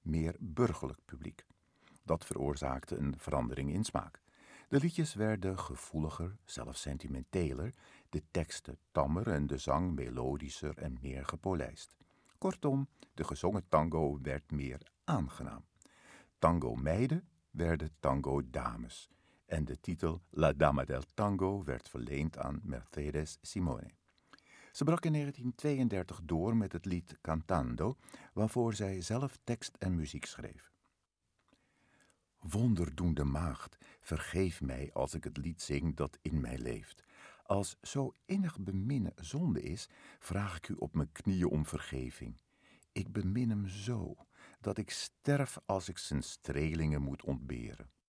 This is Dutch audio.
meer burgerlijk publiek. Dat veroorzaakte een verandering in smaak. De liedjes werden gevoeliger, zelfs sentimenteler, de teksten tammer en de zang melodischer en meer gepolijst. Kortom, de gezongen tango werd meer aangenaam. Tango-meiden werden tango-dames en de titel La Dama del Tango werd verleend aan Mercedes Simone. Ze brak in 1932 door met het lied Cantando, waarvoor zij zelf tekst en muziek schreef. Wonderdoende maagd, vergeef mij als ik het lied zing dat in mij leeft. Als zo innig beminnen zonde is, vraag ik u op mijn knieën om vergeving. Ik bemin hem zo, dat ik sterf als ik zijn strelingen moet ontberen.